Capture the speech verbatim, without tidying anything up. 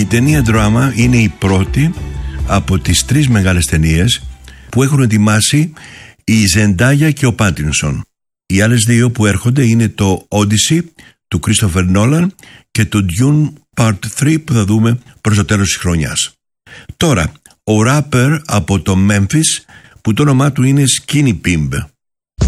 ταινία Drama είναι η πρώτη από τις τρεις μεγάλες ταινίες που έχουν ετοιμάσει η Ζεντάγια και ο Πάτινσον. Οι άλλες δύο που έρχονται είναι το Odyssey του Christopher Nolan και το Dune Part τρία που θα δούμε προς το τέλος της χρονιάς. Τώρα, ο rapper από το Memphis που το όνομά του είναι Skinny Pimp